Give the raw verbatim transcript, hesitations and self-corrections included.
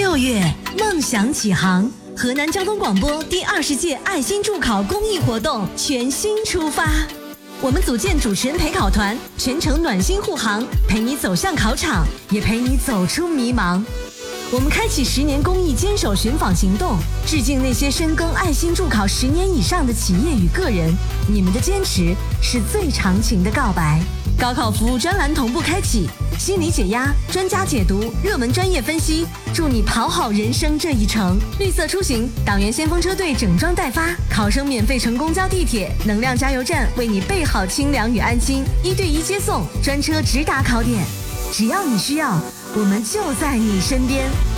六月，梦想启航，河南交通广播第二十届爱心助考公益活动全新出发。我们组建主持人陪考团，全程暖心护航，陪你走向考场，也陪你走出迷茫。我们开启十年公益坚守寻访行动，致敬那些深耕爱心助考十年以上的企业与个人，你们的坚持是最长情的告白。高考服务专栏同步开启，心理解压、专家解读、热门专业分析，助你跑好人生这一程。绿色出行，党员先锋车队整装待发，考生免费乘公交地铁，能量加油站为你备好清凉与安心，一对一接送，专车直达考点。只要你需要，我们就在你身边。